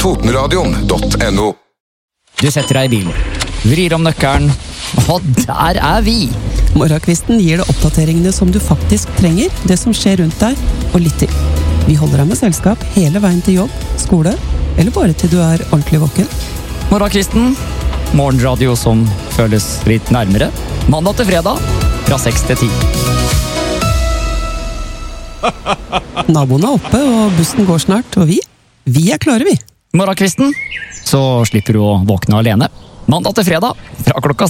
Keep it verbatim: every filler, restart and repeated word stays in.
Totenradion punktum no. Du setter deg i bilen, vrir om nøkkelen, og der er vi! Morgenkvisten gir deg oppdateringene som du faktisk trenger, det som skjer rundt deg, og litt til. Vi holder deg med selskap hele veien til jobb, skole, eller bare til du er ordentlig våken. Morgenkvisten, morgenradio som føles litt nærmere. Mandag til fredag, fra seks til ti. Naboen er oppe, og bussen går snart, og vi, vi er klare, vi. Morgenkvisten, så slipper du å våkne alene. Mandag til fredag, fra klokka